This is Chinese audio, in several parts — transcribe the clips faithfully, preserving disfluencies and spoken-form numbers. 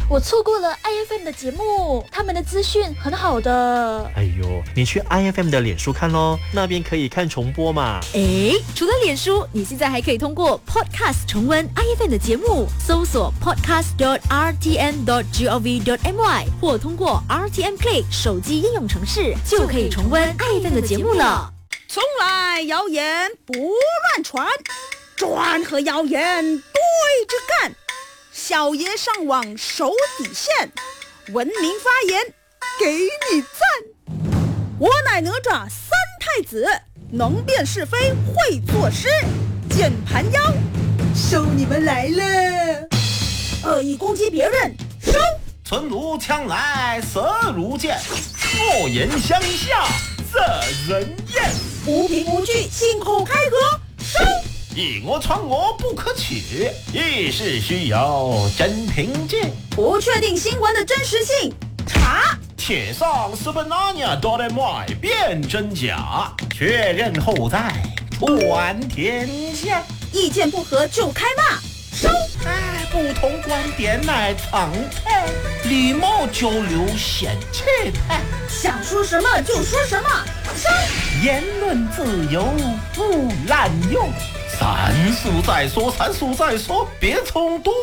我错过了 I F M 的节目，他们的资讯很好的。 哎呦，你去 I F M 的脸书看咯，那边可以看重播嘛。 诶，除了脸书，你现在还可以通过 Podcast 重温 I F M 的节目，搜索 podcast dot r t m dot gov dot my 或通过 R T M Play 手机应用程式，就可以重温 I F M 的节目了。 从来谣言不乱传，专和谣言对着干。小爷上网守底线，文明发言给你赞。我乃哪吒三太子，能辨是非会作诗，键盘妖收你们来了。恶意攻击别人收。 存如枪来色如剑，莫言相向这人厌。 无凭无据信口开河收。 以讹传讹不可取，议事需有真凭据。 不确定新闻的真实性查。 且上斯本纳尼亚 .my 辨真假，确认后再传天下。 意见不合就开骂收。 哎，不同观点乃常态，礼貌交流显气派。 想说什么就说什么收。 言论自由不滥用，三思再说，三思再说，别冲动。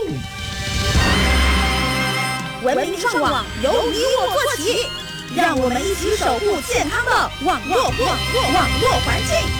文明上网由你我做起，让我们一起守护健康的网络网络网络环境。